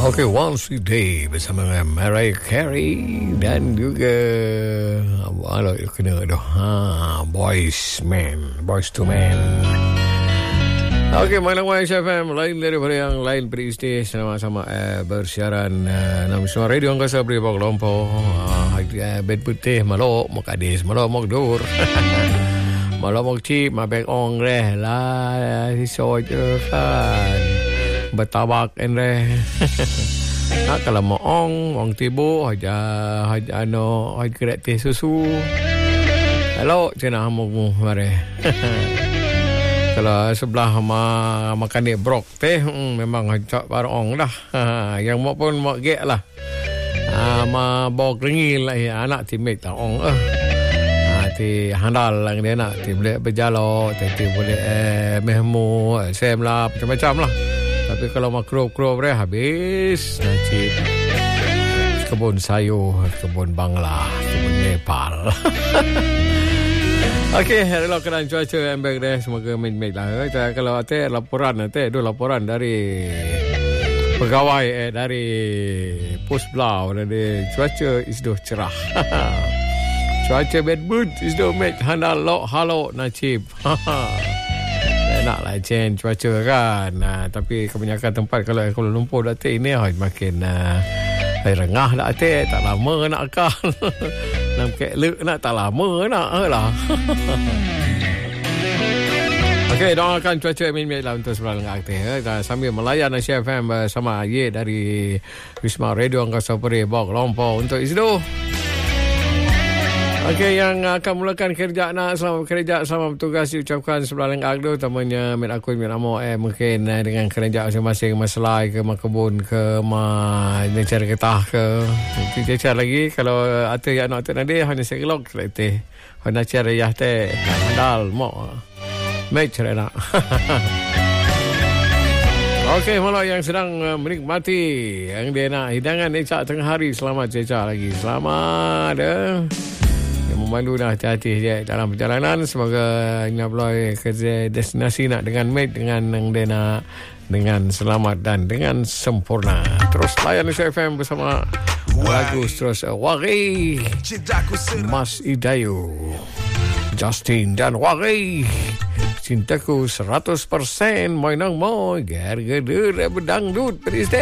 Okay, One Sweet Day bersama Mariah Carey dan juga apa kena Boys to Men. Okay, malam YSFM lain daripada yang lain peristi sama-sama bersiaran dalam semua radio angkasa beri bawah kelompok bed putih malok mak adis malok mak dur malok mak cip mabek ong reh lah so je kan bertabak endre. Nak kalau mau ong tibu aja kerek teh susu. Hello, cina hamu mare. Kalau sebelah makan ni brok teh memang hajak barong dah. Yang mau pun mau gek lah. Ma bau keringil lah anak timik tak ong ti handal lang dia nak ti boleh berjalok ti boleh mehmu sem lah macam-macam lah. Tapi kalau makro-kro habis nanti kebun sayur, kebun bangla, kebun Nepal. Okey, hello keadaan cuaca embek deh, semoga baik-baik lah. Kalau ada laporan dari pegawai dari Pos Blau dari cuaca isdoh cerah. Cuaca bedbud isdoh mek handal lok halo nacib. Naklah change cuaca kan. Tapi kebanyakan tempat kalau Kuala Lumpur datik ini makin rengah dah datik, tak lama nak akal. Nam kelek nak tak lama nak lah. Okey, doakan cuaca min-min lah untuk sebelah aktif sambil melayan Asia FM bersama Ye dari Wisma Radio Angkasa Puri Bawah Kelompok untuk Isdo. Okey, yang akan mulakan kerja nak selamat kerja, selamat bertugas diucapkan sebelah lengkap tu temannya min aku min amo mungkin dengan kerja masing-masing masalah ke makebun ke necar getah ke necar lagi kalau ada yang nak nanti hanya sekelok teh hanya cara ya teh handal mo match nak. Okey, malam yang sedang menikmati yang dia nak hidangan Ecak tengah hari, selamat Ecak lagi, selamat memandu dah hati-hati je dalam perjalanan. Semoga nyabloi ke destinasi nak dengan mate dengan yang dia nak dengan selamat dan dengan sempurna. Terus layan FM bersama lagu terus Wari Mas Idayu Justin dan Wari cintaku 100% moinang mo gar-gar bedangdut.